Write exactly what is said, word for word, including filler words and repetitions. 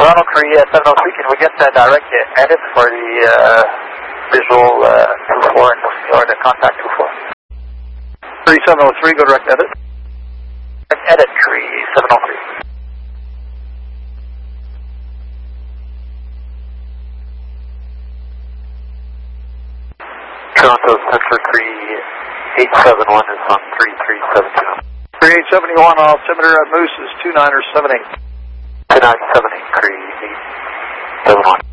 Toronto Cree uh, seven oh three, can we get uh, direct uh, edit for the uh, visual uh, two four and or the contact two four? Cree seven oh three, go direct edit. Direct edit Cree seven oh three. Toronto Central Cree eight seven one is on three three seven two. Cree eight seven one, altimeter at Moose is two nine seven eight. two nine seven eight, Cree eight seven one.